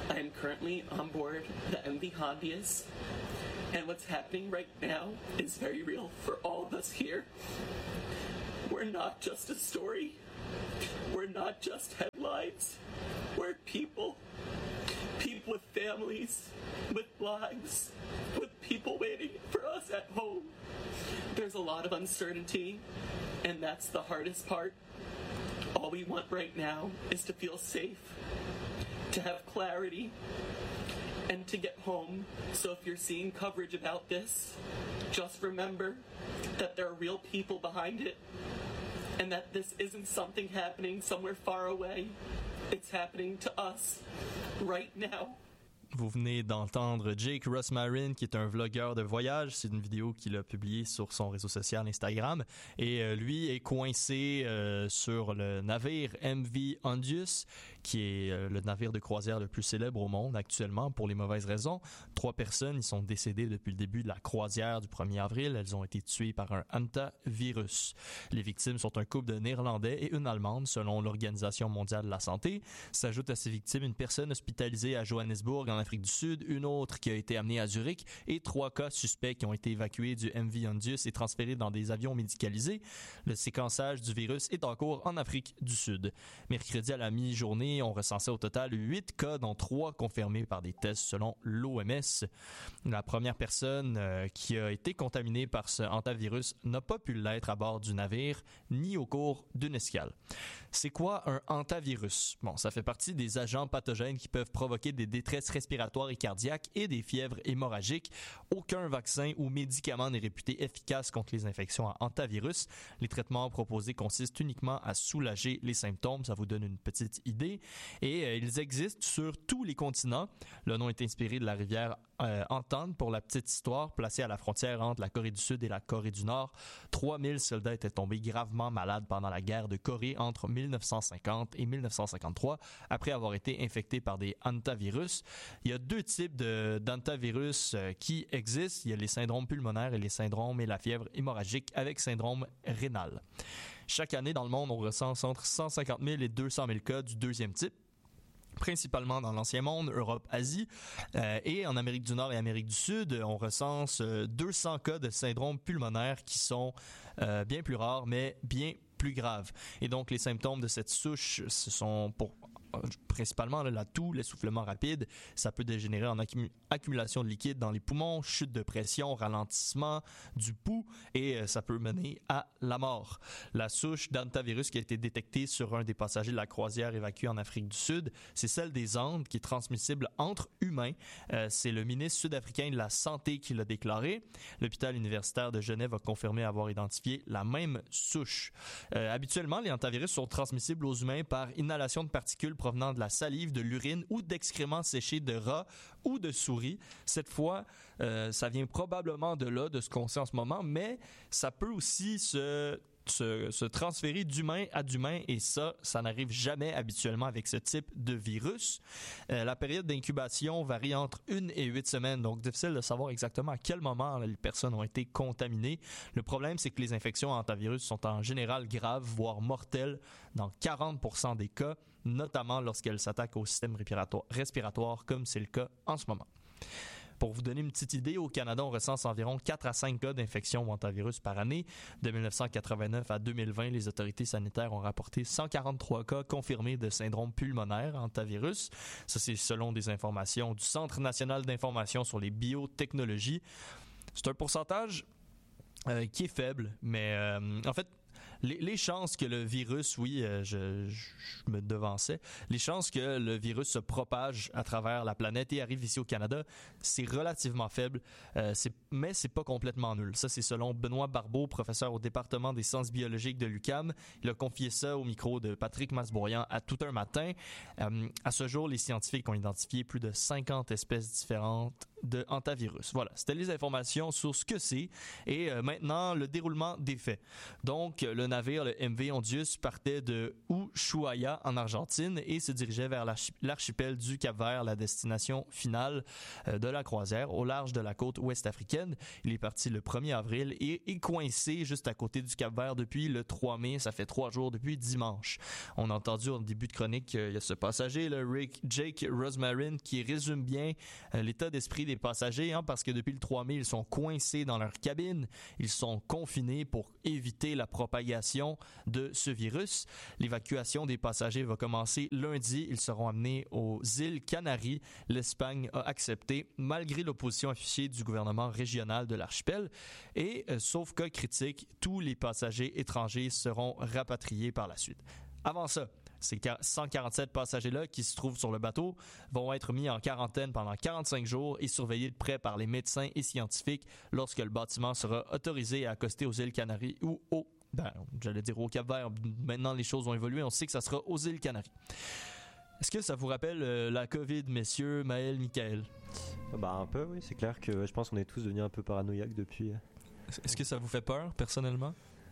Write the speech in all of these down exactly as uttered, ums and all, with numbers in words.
I am currently on board the M V Hondius, and what's happening right now is very real for all of us here. We're not just a story. We're not just headlines. We're people. People with families, with lives, with people waiting for us at home. There's a lot of uncertainty, and that's the hardest part. All we want right now is to feel safe, to have clarity, and to get home. So if you're seeing coverage about this, just remember that there are real people behind it, and that this isn't something happening somewhere far away. It's happening to us right now. Vous venez d'entendre Jake Rosmarin, qui est un vlogueur de voyage. C'est une vidéo qu'il a publiée sur son réseau social Instagram. Et euh, lui est coincé euh, sur le navire M V Hondius, qui est euh, le navire de croisière le plus célèbre au monde actuellement, pour les mauvaises raisons. Trois personnes y sont décédées depuis le début de la croisière du premier avril. Elles ont été tuées par un hantavirus. Les victimes sont un couple de Néerlandais et une Allemande, selon l'Organisation mondiale de la santé. S'ajoute à ces victimes une personne hospitalisée à Johannesburg, en Afrique du Sud, une autre qui a été amenée à Zurich et trois cas suspects qui ont été évacués du M V Hondius et transférés dans des avions médicalisés. Le séquençage du virus est en cours en Afrique du Sud. Mercredi à la mi-journée, on recensait au total huit cas, dont trois confirmés par des tests selon l'O M S. La première personne euh, qui a été contaminée par ce hantavirus n'a pas pu l'être à bord du navire ni au cours d'une escale. C'est quoi un hantavirus? Bon, ça fait partie des agents pathogènes qui peuvent provoquer des détresses respiratoires et cardiaques et des fièvres hémorragiques. Aucun vaccin ou médicament n'est réputé efficace contre les infections à hantavirus. Les traitements proposés consistent uniquement à soulager les symptômes. Ça vous donne une petite idée. Et euh, ils existent sur tous les continents. Le nom est inspiré de la rivière euh, Entente, pour la petite histoire, placée à la frontière entre la Corée du Sud et la Corée du Nord. trois mille soldats étaient tombés gravement malades pendant la guerre de Corée entre dix-neuf cent cinquante et dix-neuf cent cinquante-trois, après avoir été infectés par des hantavirus. Il y a deux types de, d'hantavirus euh, qui existent. Il y a les syndromes pulmonaires et les syndromes et la fièvre hémorragique avec syndrome rénal. Chaque année, dans le monde, on recense entre cent cinquante mille et deux cent mille cas du deuxième type, principalement dans l'ancien monde, Europe, Asie, euh, et en Amérique du Nord et Amérique du Sud, on recense euh, deux cents cas de syndrome pulmonaire qui sont euh, bien plus rares, mais bien plus graves. Et donc, les symptômes de cette souche, ce sont pour principalement là, la toux, l'essoufflement rapide. Ça peut dégénérer en accum- accumulation de liquide dans les poumons, chute de pression, ralentissement du pouls, et euh, ça peut mener à la mort. La souche d'hantavirus qui a été détectée sur un des passagers de la croisière évacuée en Afrique du Sud, c'est celle des Andes, qui est transmissible entre humains. Euh, c'est le ministre sud-africain de la Santé qui l'a déclaré. L'hôpital universitaire de Genève a confirmé avoir identifié la même souche. Euh, habituellement, les hantavirus sont transmissibles aux humains par inhalation de particules provenant de la salive, de l'urine ou d'excréments séchés de rats ou de souris. Cette fois, euh, ça vient probablement de là, de ce qu'on sait en ce moment, mais ça peut aussi se... Se, se transférer d'humain à d'humain, et ça, ça n'arrive jamais habituellement avec ce type de virus. Euh, la période d'incubation varie entre une et huit semaines, donc difficile de savoir exactement à quel moment les personnes ont été contaminées. Le problème, c'est que les infections à hantavirus sont en général graves, voire mortelles, dans quarante pour cent des cas, notamment lorsqu'elles s'attaquent au système respiratoire, respiratoire comme c'est le cas en ce moment. Pour vous donner une petite idée, au Canada, on recense environ quatre à cinq cas d'infection au hantavirus par année. De dix-neuf cent quatre-vingt-neuf à deux mille vingt, les autorités sanitaires ont rapporté cent quarante-trois cas confirmés de syndrome pulmonaire hantavirus. Ça, c'est selon des informations du Centre national d'information sur les biotechnologies. C'est un pourcentage euh, qui est faible, mais euh, en fait, Les, les chances que le virus, oui, euh, je, je me devançais, les chances que le virus se propage à travers la planète et arrive ici au Canada, c'est relativement faible, euh, c'est, mais c'est pas complètement nul. Ça, c'est selon Benoît Barbeau, professeur au département des sciences biologiques de l'U Q A M. Il a confié ça au micro de Patrick Masbourian à Tout un matin. Euh, à ce jour, les scientifiques ont identifié plus de cinquante espèces différentes de hantavirus. Voilà, c'était les informations sur ce que c'est et euh, maintenant le déroulement des faits. Donc, le navire, le M V Ondius, partait de Ushuaia en Argentine et se dirigeait vers l'archi- l'archipel du Cap-Vert, la destination finale euh, de la croisière au large de la côte ouest africaine. Il est parti le premier avril et est coincé juste à côté du Cap-Vert depuis le trois mai. Ça fait trois jours depuis dimanche. On a entendu en début de chronique qu'il y a ce passager, le Rick, Jake Rosmarin, qui résume bien euh, l'état d'esprit des passagers, hein, parce que depuis le trois mai, ils sont coincés dans leur cabine. Ils sont confinés pour éviter la propagation de ce virus. L'évacuation des passagers va commencer lundi. Ils seront amenés aux îles Canaries. L'Espagne a accepté, malgré l'opposition affichée du gouvernement régional de l'archipel. Et, euh, sauf cas critique, tous les passagers étrangers seront rapatriés par la suite. Avant ça, ces cent quarante-sept passagers-là qui se trouvent sur le bateau vont être mis en quarantaine pendant quarante-cinq jours et surveillés de près par les médecins et scientifiques lorsque le bâtiment sera autorisé à accoster aux îles Canaries ou au, ben, j'allais dire au Cap-Vert. Maintenant, les choses ont évolué. On sait que ça sera aux îles Canaries. Est-ce que ça vous rappelle euh, la COVID, messieurs, Maël, Michael? Bah un peu, oui. C'est clair que je pense qu'on est tous devenus un peu paranoïaques depuis. Est-ce que ça vous fait peur, personnellement?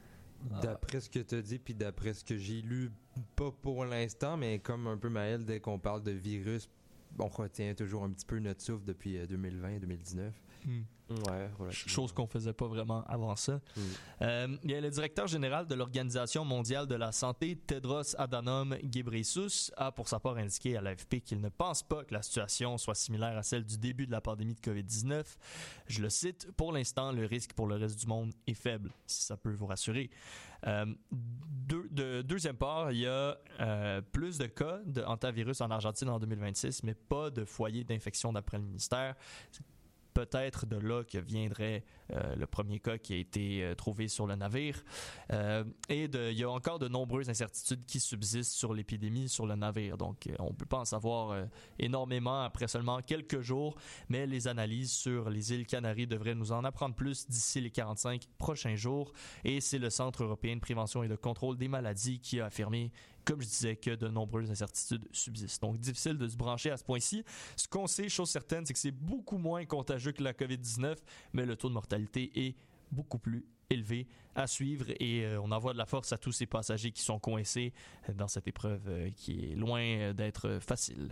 D'après ce que tu as dit, puis d'après ce que j'ai lu, pas pour l'instant, mais comme un peu Maël, dès qu'on parle de virus, on retient toujours un petit peu notre souffle depuis deux mille vingt deux mille dix-neuf. Hmm. Ouais, voilà. Chose qu'on faisait pas vraiment avant ça. Mm. Euh, il y a le directeur général de l'Organisation mondiale de la santé, Tedros Adhanom Ghebreyesus, a pour sa part indiqué à l'A F P qu'il ne pense pas que la situation soit similaire à celle du début de la pandémie de covid dix-neuf. Je le cite, « Pour l'instant, le risque pour le reste du monde est faible », si ça peut vous rassurer. Euh, deux, de, deuxième part, il y a euh, plus de cas de hantavirus en Argentine en deux mille vingt-six, mais pas de foyer d'infection d'après le ministère. Peut-être de là que viendrait euh, le premier cas qui a été euh, trouvé sur le navire. Euh, et de, il y a encore de nombreuses incertitudes qui subsistent sur l'épidémie sur le navire. Donc, euh, on ne peut pas en savoir euh, énormément après seulement quelques jours, mais les analyses sur les îles Canaries devraient nous en apprendre plus d'ici les quarante-cinq prochains jours. Et c'est le Centre européen de prévention et de contrôle des maladies qui a affirmé, comme je disais, que de nombreuses incertitudes subsistent. Donc, difficile de se brancher à ce point-ci. Ce qu'on sait, chose certaine, c'est que c'est beaucoup moins contagieux que la covid dix-neuf, mais le taux de mortalité est beaucoup plus élevé à suivre et euh, on envoie de la force à tous ces passagers qui sont coincés dans cette épreuve euh, qui est loin d'être facile.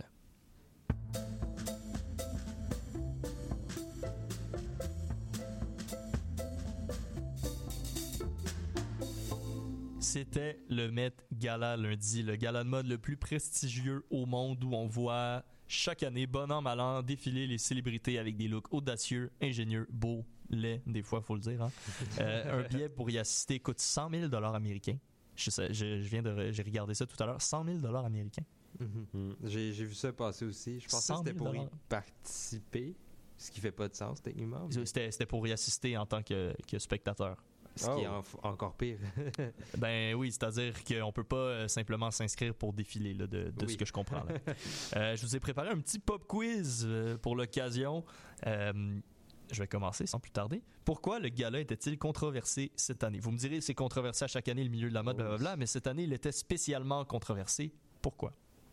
C'était le Met Gala lundi, le gala de mode le plus prestigieux au monde où on voit chaque année, bon an, mal an, défiler les célébrités avec des looks audacieux, ingénieux, beaux, laids, des fois, il faut le dire. Hein. Euh, un billet pour y assister coûte cent mille dollars américains. Je, sais, je, je viens de, j'ai regardé ça tout à l'heure, cent mille dollars américains. Mm-hmm. Mm. J'ai, j'ai vu ça passer aussi. Je pensais que c'était pour y participer, ce qui fait pas de sens techniquement. Mais... C'était, c'était pour y assister en tant que, que spectateur. Ce qui est en, encore pire. Ben oui, c'est-à-dire qu'on peut pas euh, simplement s'inscrire pour défiler, là, de, de oui. ce que je comprends. Là. euh, je vous ai préparé un petit pop quiz euh, pour l'occasion. Euh, je vais commencer sans plus tarder. Pourquoi le gala était-il controversé cette année? Vous me direz, c'est controversé à chaque année, le milieu de la mode, blablabla, mais cette année, il était spécialement controversé. Pourquoi?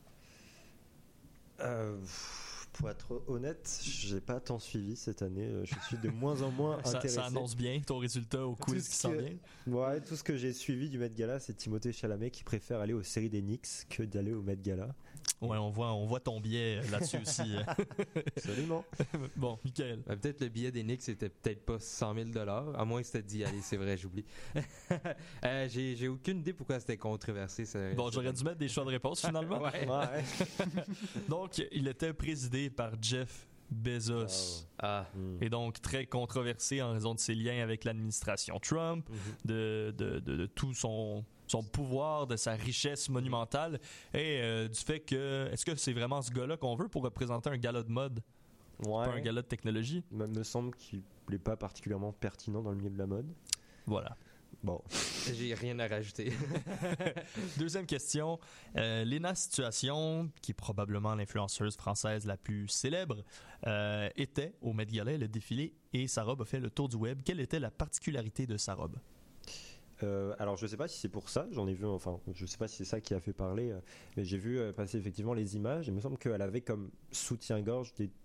Euh... Pour être honnête, j'ai pas tant suivi cette année. Je suis de moins en moins intéressé. Ça, ça annonce bien ton résultat au quiz qui s'en vient. Ouais, tout ce que j'ai suivi du Met Gala, c'est Timothée Chalamet qui préfère aller aux séries des Knicks que d'aller au Met Gala. Ouais, on voit, on voit ton biais là-dessus aussi. Absolument. Bon, Michael. Ben, peut-être le billet des Knicks c'était peut-être pas cent mille dollars, à moins que c'était dit, allez, c'est vrai, j'oublie. euh, j'ai, j'ai aucune idée pourquoi c'était controversé. Ça, bon, j'aurais dû mettre des choix de réponse finalement. ouais. ouais. Donc, il était présidé par Jeff Bezos. Oh. Ah. Et donc très controversé en raison de ses liens avec l'administration Trump, mm-hmm. de, de, de, de tout son, son pouvoir, de sa richesse monumentale et euh, du fait que, est-ce que c'est vraiment ce gars-là qu'on veut pour représenter un gala de mode, ouais. pas un gala de technologie? Il me semble qu'il n'est pas particulièrement pertinent dans le milieu de la mode. Voilà. Bon. J'ai rien à rajouter. Deuxième question. Euh, Léna Situation, qui est probablement l'influenceuse française la plus célèbre, euh, était au Met Gala, elle a défilé et sa robe a fait le tour du web. Quelle était la particularité de sa robe? Euh, alors je sais pas si c'est pour ça, j'en ai vu, enfin je sais pas si c'est ça qui a fait parler, euh, mais j'ai vu euh, passer effectivement les images. Il me semble qu'elle avait comme soutien-gorge des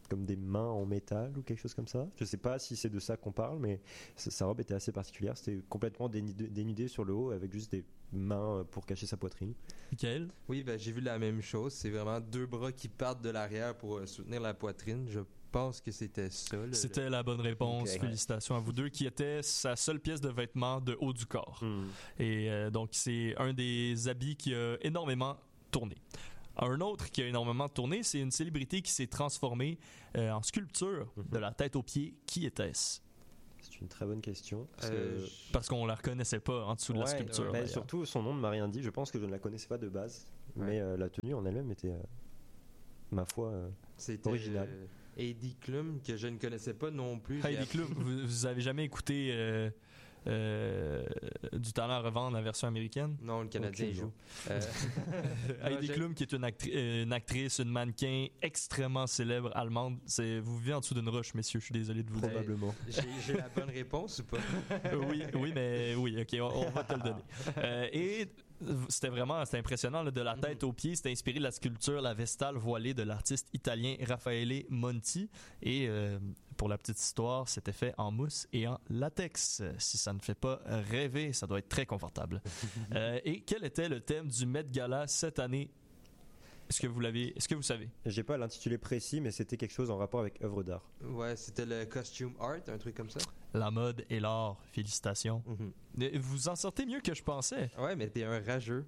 comme des mains en métal ou quelque chose comme ça. Je sais pas si c'est de ça qu'on parle, mais sa, sa robe était assez particulière. C'était complètement dénudé, dénudé sur le haut avec juste des mains pour cacher sa poitrine. Michael? Oui, ben, j'ai vu la même chose. C'est vraiment deux bras qui partent de l'arrière pour euh, soutenir la poitrine. Je pense que c'était ça. le- C'était la bonne réponse. Ok. Félicitations à vous deux, qui était sa seule pièce de vêtement de haut du corps. Mm. Et euh, donc, c'est un des habits qui a énormément tourné. Un autre qui a énormément tourné, c'est une célébrité qui s'est transformée euh, en sculpture Mhm. de la tête aux pieds. Qui était-ce? C'est une très bonne question. Parce Euh, que- je- Parce qu'on la reconnaissait pas en dessous de la Ouais, sculpture. bah, d'ailleurs. surtout, son nom ne m'a rien dit. Je pense que je ne la connaissais pas de base. Ouais. Mais euh, la tenue en elle-même était, euh, ma foi, euh, C'était original. euh, Heidi Klum, que je ne connaissais pas non plus. J'ai Heidi appris- Klum, vous, vous avez jamais écouté euh, euh, Du talent à revendre, la version américaine? Non, le Canadien Ok, joue. non. Euh, Heidi j'ai- Klum, qui est une, actri- euh, une actrice, une mannequin extrêmement célèbre allemande. C'est, vous vivez en dessous d'une roche, messieurs. Je suis désolé de vous dire. probablement. j'ai j'ai la bonne réponse ou pas? oui, oui, mais oui, ok, on, on va te le donner. Euh, et c'était vraiment c'était impressionnant, là, de la tête aux pieds. C'était inspiré de la sculpture La Vestale voilée de l'artiste italien Raffaele Monti. Et euh, pour la petite histoire, c'était fait en mousse et en latex. Si ça ne fait pas rêver, ça doit être très confortable. Euh, et quel était le thème du Met Gala cette année? Est-ce que vous l'avez, est-ce que vous savez? J'ai pas l'intitulé précis, mais c'était quelque chose en rapport avec œuvre d'art. Ouais, c'était le costume art, un truc comme ça. La mode et l'art. Félicitations. Mhm. Vous en sortez mieux que je pensais. Ouais, mais t'es un rageux.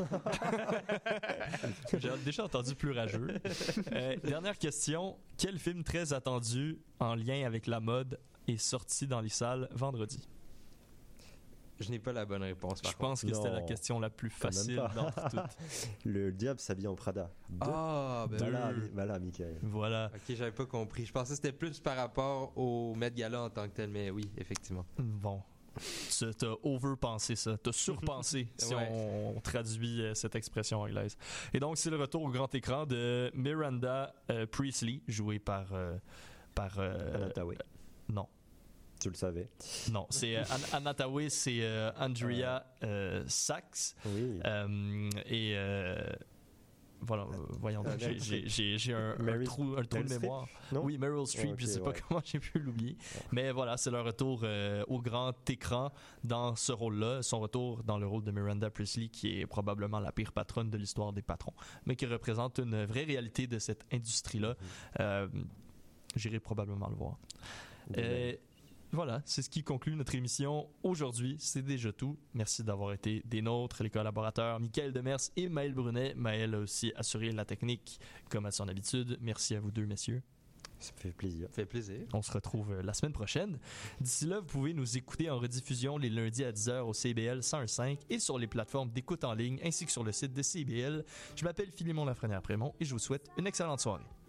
J'ai déjà entendu plus rageux. Euh, dernière question. Quel film très attendu en lien avec la mode est sorti dans les salles vendredi? Je n'ai pas la bonne réponse, par Je pense que c'était la Non, question la plus quand même facile pas. d'entre toutes. Le diable s'habille en Prada. contre. Ah, ben Voilà, oui. Mi- voilà, Michael. Voilà. Ok, j'avais pas compris. Je pensais que c'était plus par rapport au Met Gala en tant que tel, mais oui, effectivement. Bon. Tu t'as overpensé ça. T'as surpensé si Ouais. on, on traduit euh, cette expression anglaise. Et donc, c'est le retour au grand écran de Miranda euh, Priestley, jouée par... euh, par euh, Anna Tawai. non. Tu le savais. Non, c'est euh, An- Anna Tawai, c'est euh, Andrea euh, Sachs. Oui. Euh, et euh, voilà, euh, voyons, Euh, j'ai- Meryl j'ai j'ai- j'ai un, un Meryl- trou, un trou de Meryl Streep? mémoire. Non? Oui, Meryl Streep, ok, je sais pas ouais. comment j'ai pu l'oublier. Mais voilà, c'est leur retour euh, au grand écran dans ce rôle-là. Son retour dans le rôle de Miranda Priestley, qui est probablement la pire patronne de l'histoire des patrons, mais qui représente une vraie réalité de cette industrie-là. Euh, J'irai probablement le voir. Euh, voilà, c'est ce qui conclut notre émission aujourd'hui. C'est déjà tout. Merci d'avoir été des nôtres, les collaborateurs Michael Demers et Maël Brunet. Maël a aussi assuré la technique comme à son habitude. Merci à vous deux, messieurs. Ça me fait plaisir. Ça fait plaisir. On se retrouve euh, la semaine prochaine. D'ici là, vous pouvez nous écouter en rediffusion les lundis à dix heures au C B L cent un virgule cinq et sur les plateformes d'écoute en ligne ainsi que sur le site de C B L. Je m'appelle Philémon Lafrenière-Prémont et je vous souhaite une excellente soirée.